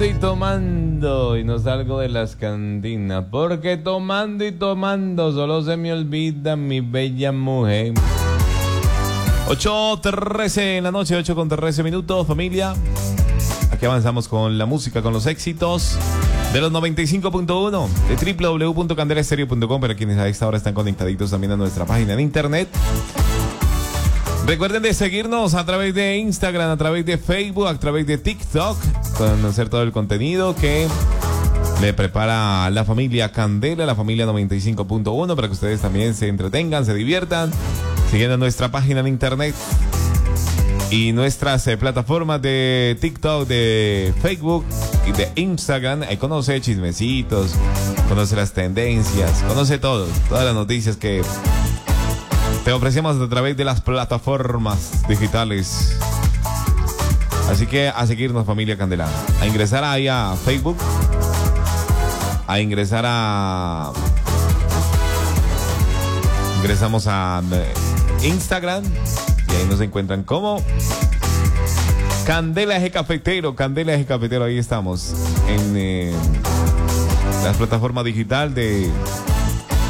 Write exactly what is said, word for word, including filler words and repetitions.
tomando y tomando y no salgo de las cantinas, porque tomando y tomando solo se me olvida mi bella mujer. ocho trece en la noche, ocho con trece minutos, familia. Aquí avanzamos con la música, con los éxitos de los noventa y cinco punto uno de doble u doble u doble u punto candela estéreo punto com para quienes a esta hora están conectaditos también a nuestra página de internet. Recuerden de seguirnos a través de Instagram, a través de Facebook, a través de TikTok, conocer todo el contenido que le prepara la familia Candela, la familia noventa y cinco punto uno, para que ustedes también se entretengan, se diviertan, siguiendo nuestra página de internet y nuestras eh, plataformas de TikTok, de Facebook y de Instagram. Ahí conoce chismecitos, conoce las tendencias, conoce todo, todas las noticias que te ofrecemos a través de las plataformas digitales. Así que a seguirnos, familia Candela. A ingresar ahí a Facebook, a ingresar a... Ingresamos a Instagram y ahí nos encuentran como Candela Eje Cafetero, Candela Eje Cafetero. Ahí estamos en eh, la plataforma digital de